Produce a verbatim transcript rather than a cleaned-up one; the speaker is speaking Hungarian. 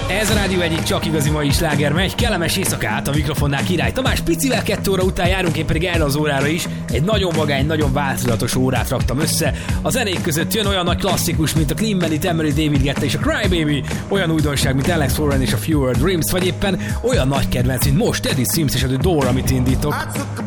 Ez a Rádió egyik csak igazi mai sláger megy, kellemes éjszakát, a mikrofonnál Király Tamás, picivel kettő óra után járunk, én pedig erre az órára is egy nagyon magány, nagyon változatos órát raktam össze. A zenék között jön olyan nagy klasszikus, mint a Clean Bandit, Emery, David Guetta és a Cry Baby, olyan újdonság, mint Alex Warren és a Fewer Dreams, vagy éppen olyan nagy kedvenc, mint most Eddie Sims és a The Door, amit indítok.